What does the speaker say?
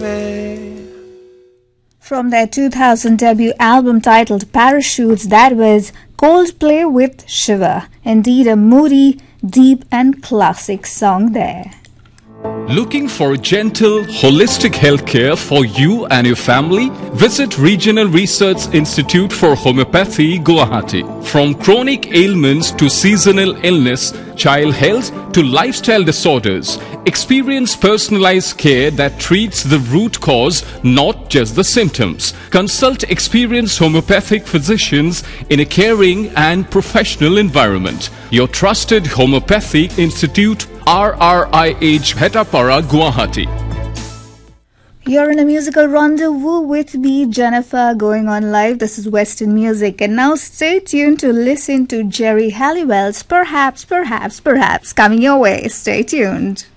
away. From their 2000 debut album titled Parachutes, that was Coldplay with Shiver. Indeed, a moody, deep and classic song there. Looking for gentle, holistic healthcare for you and your family? Visit Regional Research Institute for Homeopathy, Guwahati. From chronic ailments to seasonal illness, child health to lifestyle disorders, experience personalized care that treats the root cause, not just the symptoms. Consult experienced homeopathic physicians in a caring and professional environment. Your trusted Homeopathic Institute, RRIH, Hetapara, Guwahati. You're in a musical rendezvous with me, Jennifer, going on live. This is Western Music. And now stay tuned to listen to Geri Halliwell's Perhaps, Perhaps, Perhaps coming your way. Stay tuned.